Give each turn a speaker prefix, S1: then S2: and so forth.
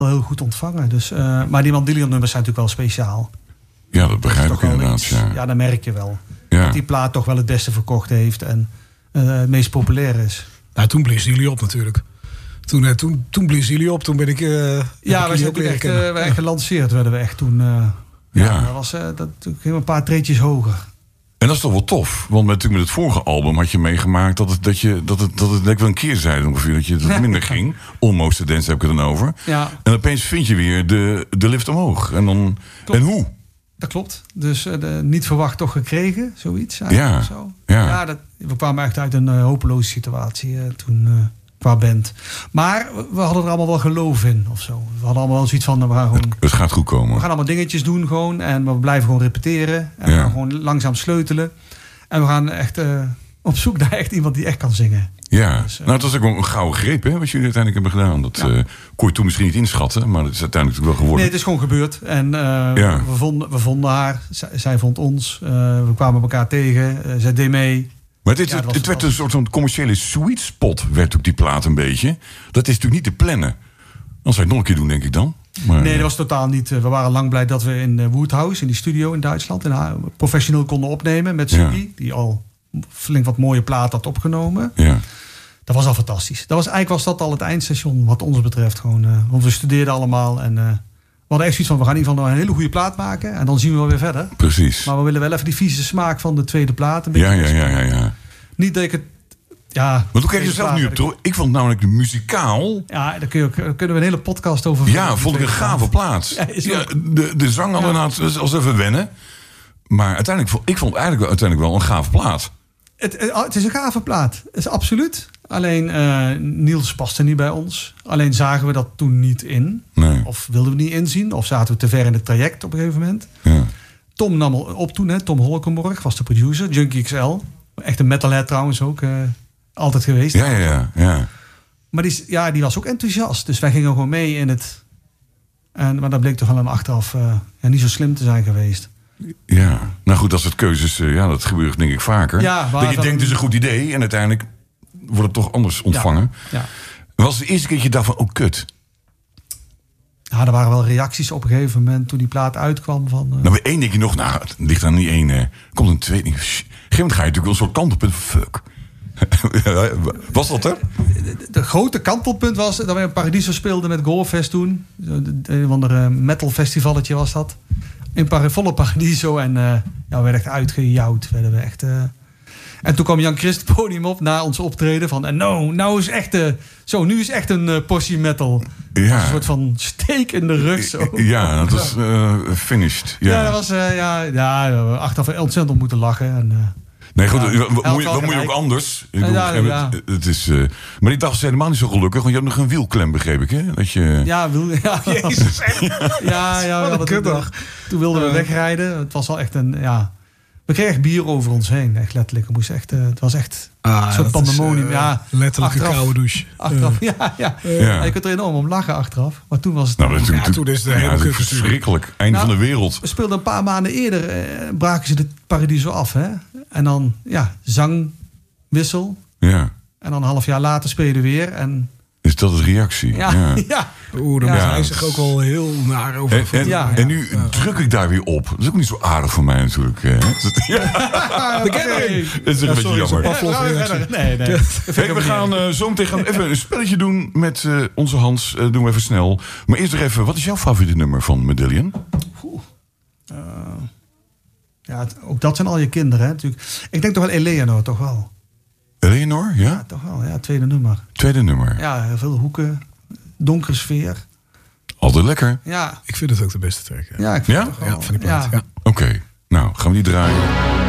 S1: heel goed ontvangen. Dus, maar die Mandillion nummers zijn natuurlijk wel speciaal.
S2: Ja, dat begrijp ik inderdaad.
S1: Ja, dat merk je wel.
S2: Ja.
S1: Dat die plaat toch wel het beste verkocht heeft en het meest populair is.
S3: Nou, toen bliezen jullie op natuurlijk. Toen bliezen jullie op. Toen ben ik...
S1: ja, wij zijn echt gelanceerd werden we echt toen.
S2: Ja.
S1: Dat ging een paar treetjes hoger.
S2: En dat is toch wel tof. Want met het vorige album had je meegemaakt dat het wel een keerzijde ongeveer. Dat het minder ging. Almost the Dance heb ik het dan over.
S1: Ja.
S2: En opeens vind je weer de lift omhoog. En hoe?
S1: Dat klopt. Dus niet verwacht toch gekregen, zoiets.
S2: Ja.
S1: Zo.
S2: Ja.
S1: We kwamen echt uit een hopeloze situatie toen qua band. Maar we hadden er allemaal wel geloof in of zo. We hadden allemaal wel zoiets van, we gaan gewoon...
S2: Het gaat goed komen.
S1: We gaan allemaal dingetjes doen gewoon. En we blijven gewoon repeteren. En we gaan gewoon langzaam sleutelen. En we gaan echt op zoek naar echt iemand die echt kan zingen. Ja, dus,
S2: nou het was ook wel een gouden greep wat jullie uiteindelijk hebben gedaan. Dat kon je toen misschien niet inschatten, maar dat is uiteindelijk wel geworden.
S1: Nee, het is gewoon gebeurd. En we vonden haar, zij vond ons. We kwamen elkaar tegen, zij deed mee.
S2: Maar het werd een soort van commerciële sweet spot, werd ook die plaat een beetje. Dat is natuurlijk niet te plannen. Dan zou je het nog een keer doen, denk ik dan. Maar,
S1: nee, dat was totaal niet. We waren lang blij dat we in Woodhouse, in die studio in Duitsland, professioneel konden opnemen met Sugi, die al flink wat mooie plaat had opgenomen.
S2: Ja.
S1: Dat was al fantastisch. Eigenlijk was dat al het eindstation wat ons betreft. Gewoon, want we studeerden allemaal en we hadden echt zoiets van, we gaan in ieder geval nog een hele goede plaat maken en dan zien we wel weer verder.
S2: Precies.
S1: Maar we willen wel even die vieze smaak van de tweede plaat een beetje.
S2: Ja.
S1: Niet dat ik het... Ja,
S2: want hoe kijk je zelf nu op terug? Ik vond namelijk de muzikaal...
S1: Ja, daar kunnen we een hele podcast over...
S2: Ja, vond ik een gave plaat. Ja, de zang inderdaad was even wennen. Maar uiteindelijk, ik vond uiteindelijk wel een gave plaat.
S1: Het is een gave plaat. Het is absoluut. Alleen Niels paste niet bij ons. Alleen zagen we dat toen niet in.
S2: Nee.
S1: Of wilden we niet inzien. Of zaten we te ver in het traject op een gegeven moment.
S2: Ja.
S1: Tom nam op toen. Tom Holkenborg was de producer. Junkie XL. Echt een metalhead trouwens ook. Altijd geweest.
S2: Ja.
S1: Maar die was ook enthousiast. Dus wij gingen gewoon mee in het... Maar dat bleek toch wel achteraf niet zo slim te zijn geweest.
S2: Ja, nou goed, dat soort keuzes, dat gebeurt denk ik vaker.
S1: Ja,
S2: dat je denkt, het is een goed idee en uiteindelijk wordt het toch anders ontvangen.
S1: Ja.
S2: Was het de eerste keer dat je dacht van, oh kut?
S1: Ja, er waren wel reacties op een gegeven moment toen die plaat uitkwam.
S2: Nou, bij één denk je nog, het ligt aan niet één. Komt een tweede. Op een gegeven moment ga je natuurlijk wel een soort kantelpunt. Fuck. Was dat er?
S1: De grote kantelpunt was dat we in Paradiso speelden met Goalfest toen. Een of andere metal festivalletje was dat. In volle Paradiso. En we werden echt uitgejouwd. En toen kwam Jan Christ het podium op na ons optreden. Van, en nou is echt nu is echt een portie metal.
S2: Ja.
S1: Een soort van steek in de rug. Zo.
S2: Ja, dat was finished. Ja,
S1: dat was achteraf ontzettend om moeten lachen. En,
S2: nee, goed, wat moet je ook anders? Het is, maar die dag is helemaal niet zo gelukkig, want je hebt nog een wielklem, begreep ik, hè? Dat je...
S3: Jezus,
S2: wat een kutdag.
S1: Toen wilden we wegrijden. Het was al echt we kregen echt bier over ons heen, echt letterlijk. Het was echt een soort pandemonium.
S3: Letterlijk een koude douche.
S1: Achteraf, je kunt er enorm om lachen achteraf. Maar toen was het...
S3: toen is het helemaal
S2: verschrikkelijk. Einde van de wereld.
S1: We speelden een paar maanden eerder, braken ze de Paradiso af, hè? En dan, zangwissel.
S2: Ja.
S1: En dan een half jaar later speel je weer. En...
S2: Is dat de reactie?
S1: Ja.
S3: Daar is hij zich ook al heel naar over.
S2: En nu druk ik daar weer op. Dat is ook niet zo aardig voor mij natuurlijk.
S3: Dat
S2: is een beetje jammer.
S1: Nee.
S2: We gaan zo meteen even een spelletje doen met onze Hans. Doen we even snel. Maar eerst nog even, wat is jouw favoriete nummer van Mandillion?
S1: Ook dat zijn al je kinderen, hè, natuurlijk. Ik denk toch wel Eleanor, toch wel.
S2: Eleanor, ja?
S1: Ja, toch wel. Ja, tweede nummer. Ja, heel veel hoeken. Donkere sfeer.
S2: Altijd lekker.
S1: Ja.
S3: Ik vind het ook de beste track.
S1: Ja, ik vind het toch wel.
S3: van die plaat. Ja.
S2: Oké, nou gaan we die draaien.